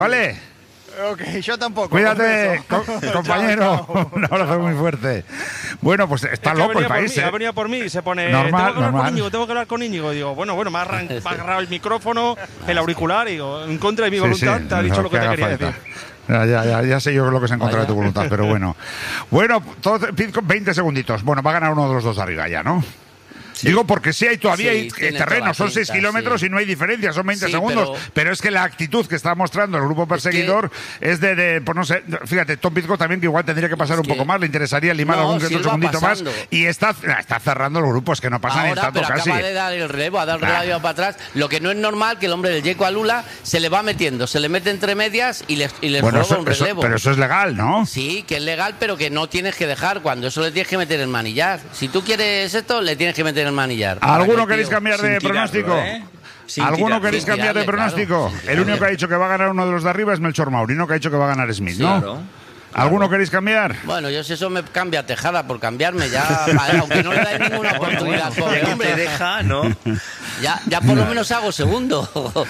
Vale. Ok, yo tampoco. Cuídate, compañero. Un abrazo muy fuerte. Bueno, pues está loco el país. Ha venido por mí y se pone. Normal, tengo que hablar con Íñigo. Digo, bueno, me ha agarrado el micrófono, el auricular y digo, en contra de mi voluntad, te ha dicho lo que te quería decir. Ya sé yo lo que es en contra de tu voluntad, pero bueno. Bueno, 20 segunditos. Bueno, va a ganar uno de los dos de arriba ya, ¿no? Sí. Digo porque sí hay todavía terreno, son 6 kilómetros y no hay diferencia, son 20 segundos, pero es que la actitud que está mostrando el grupo perseguidor es pues no sé, fíjate, Tom Pidcock también que igual tendría que pasar un poco más, le interesaría limar algún que otro segundito más y está cerrando los grupos, que no pasa ni tanto pero casi. Acaba de dar el relevo, ha dado el relevo para atrás, lo que no es normal que el hombre del Yeco Alula se le va metiendo, se le mete entre medias y le roba un relevo. Pero eso es legal, ¿no? Sí, que es legal, pero que no tienes que dejar, cuando eso le tienes que meter el manillar. Si tú quieres esto, le tienes que meter el manillar. ¿Alguno queréis cambiar de pronóstico? ¿Alguno queréis cambiar de pronóstico? El único que ha dicho que va a ganar uno de los de arriba es Melchor Maurino, que ha dicho que va a ganar Smith, ¿no? Claro. ¿Alguno queréis cambiar? Bueno, yo si eso me cambia Tejada por cambiarme, ya, aunque no le dais ninguna oportunidad. Ya que te deja, ¿no? Ya por lo menos hago segundo.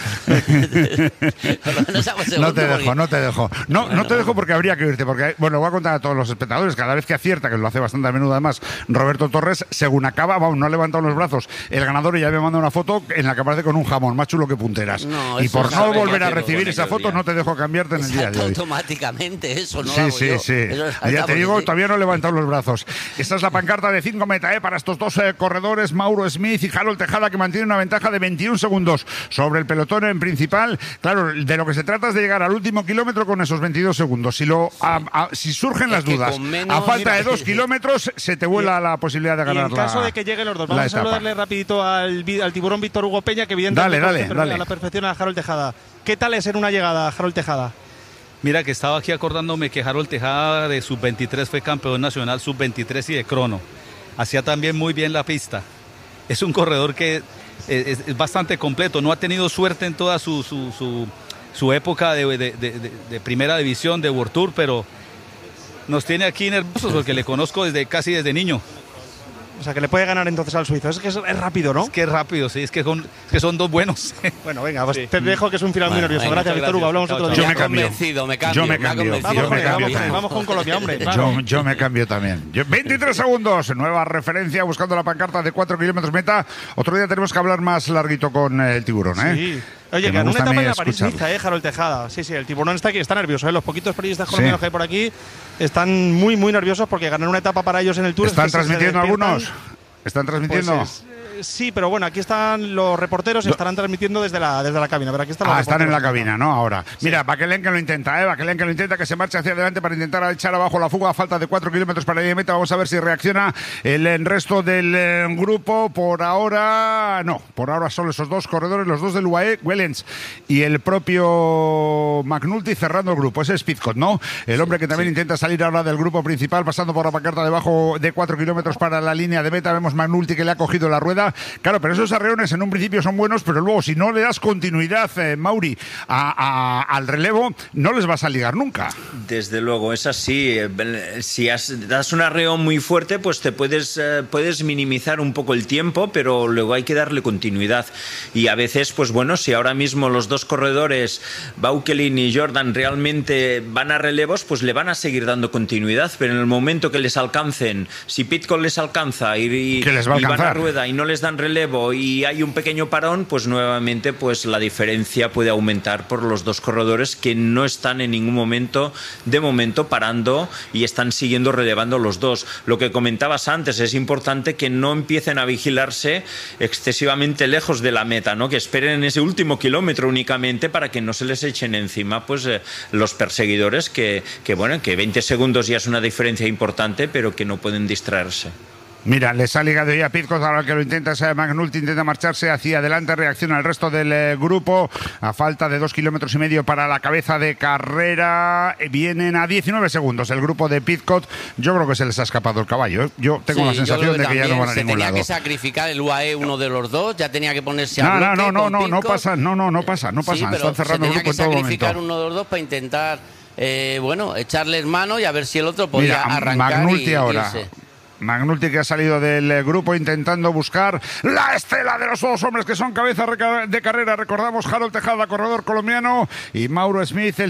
No te dejo. No te dejo porque habría que oírte, porque, bueno, voy a contar a todos los espectadores, cada vez que acierta, que lo hace bastante a menudo además, Roberto Torres, según acaba, no ha levantado los brazos, el ganador ya me manda una foto en la que aparece con un jamón, más chulo que punteras. Y por no volver a recibir esa foto, no te dejo cambiarte en el día de hoy. Automáticamente eso, ¿no? Sí. Ya te digo, todavía no he levantado los brazos. Esta es la pancarta de 5 meta para estos dos corredores, Mauro Smith y Harold Tejada, que mantienen una ventaja de 21 segundos sobre el pelotón en principal. Claro, de lo que se trata es de llegar al último kilómetro con esos 22 segundos. Si surgen las dudas, a falta de 2 kilómetros, se te vuela la posibilidad de ganar. Y en caso de que lleguen los dos, vamos a saludarle rapidito al tiburón Víctor Hugo Peña, que evidentemente dale. a la perfección a Harold Tejada. ¿Qué tal es en una llegada, Harold Tejada? Mira que estaba aquí acordándome que Harold Tejada de sub-23 fue campeón nacional sub-23 y de crono. Hacía también muy bien la pista. Es un corredor que es bastante completo. No ha tenido suerte en toda su época de primera división, de World Tour, pero nos tiene aquí nerviosos porque le conozco casi desde niño. O sea, que le puede ganar entonces al suizo. Es que es rápido, ¿no? Es que es rápido, sí. Es que son dos buenos. Bueno, venga, pues te dejo, que es un final muy nervioso. Gracias, Víctor Hugo. Hablamos otro día. Yo me cambio. Vamos con Colombia, hombre. Yo me cambio también. 23 segundos. Nueva referencia buscando la pancarta de 4 kilómetros meta. Otro día tenemos que hablar más larguito con el tiburón, ¿eh? Sí. Oye, que ganó una etapa en la París-Niza, Harold Tejada. Sí, el tiburón está aquí, está nervioso, Los poquitos periodistas colombianos que hay por aquí están muy, muy nerviosos porque ganar una etapa para ellos en el Tour. ¿Están transmitiendo algunos? ¿Están transmitiendo? Pues sí, pero bueno, aquí están los reporteros, estarán transmitiendo desde la cabina. Pero aquí están los están en la cabina, ¿no? Ahora. Sí. Mira, Baquelén que lo intenta, que se marcha hacia adelante para intentar echar abajo la fuga a falta de 4 kilómetros para la meta. Vamos a ver si reacciona el resto del grupo. Por ahora, no. Por ahora solo esos dos corredores, los dos del UAE, Wellens y el propio McNulty cerrando el grupo. Ese es Pidcock, ¿no? El hombre que también intenta salir ahora del grupo principal, pasando por la pancarta debajo de 4 kilómetros para la línea de meta. Vemos McNulty que le ha cogido la rueda. Claro, pero esos arreones en un principio son buenos, pero luego si no le das continuidad, Mauri, al relevo, no les vas a ligar nunca. Desde luego, es así. Si das un arreón muy fuerte, pues te puedes minimizar un poco el tiempo, pero luego hay que darle continuidad. Y a veces, pues bueno, si ahora mismo los dos corredores, Baukelin y Jordan, realmente van a relevos, pues le van a seguir dando continuidad, pero en el momento que les alcancen, si Pidcock les alcanza y van a rueda y no les dan relevo y hay un pequeño parón, pues nuevamente pues la diferencia puede aumentar por los dos corredores que no están en ningún momento, de momento, parando y están siguiendo relevando los dos. Lo que comentabas antes, es importante que no empiecen a vigilarse excesivamente lejos de la meta, ¿no? Que esperen en ese último kilómetro únicamente para que no se les echen encima pues los perseguidores que 20 segundos ya es una diferencia importante, pero que no pueden distraerse. Mira, les ha ligado ya Pidcock, ahora que lo intenta, McNulty intenta marcharse hacia adelante, reacciona el resto del grupo, a falta de 2,5 kilómetros para la cabeza de carrera, vienen a 19 segundos el grupo de Pidcock. Yo creo que se les ha escapado el caballo, ¿eh? Yo tengo la sensación de que ya no van a ningún lado. Tenía que sacrificar el UAE uno de los dos, ya tenía que ponerse a bloque. No pasa, sí, están cerrando el grupo en todo momento. Tenía que sacrificar uno de los dos para intentar, echarles mano y a ver si el otro podía arrancar Magnulti y ahora. irse. McNulty, que ha salido del grupo intentando buscar la estela de los dos hombres que son cabeza de carrera. Recordamos Harold Tejada, corredor colombiano, y Mauro Smith, el